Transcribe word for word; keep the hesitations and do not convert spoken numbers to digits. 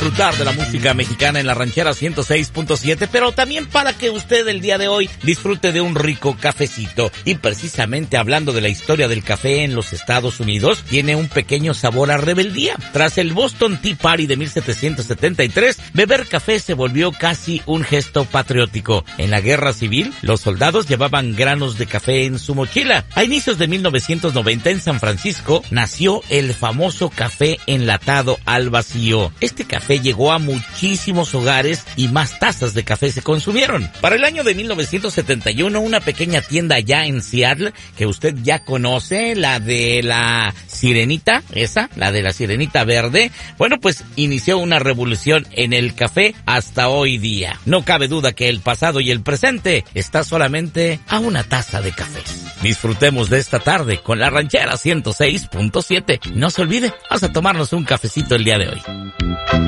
disfrutar de la música mexicana en la Ranchera ciento seis punto siete, pero también para que usted el día de hoy disfrute de un rico cafecito. Y precisamente hablando de la historia del café en los Estados Unidos, tiene un pequeño sabor a rebeldía. Tras el Boston Tea Party de mil setecientos setenta y tres, beber café se volvió casi un gesto patriótico. En la guerra civil, los soldados llevaban granos de café en su mochila. A inicios de mil novecientos noventa en San Francisco nació el famoso café enlatado al vacío. Este café llegó a muchísimos hogares y más tazas de café se consumieron. Para el año de mil novecientos setenta y uno, una pequeña tienda allá en Seattle, que usted ya conoce, la de la Sirenita, esa, la de la Sirenita Verde, bueno, pues inició una revolución en el café hasta hoy día. No cabe duda que el pasado y el presente está solamente a una taza de café. Disfrutemos de esta tarde con la Ranchera ciento seis punto siete. No se olvide, vamos a tomarnos un cafecito el día de hoy.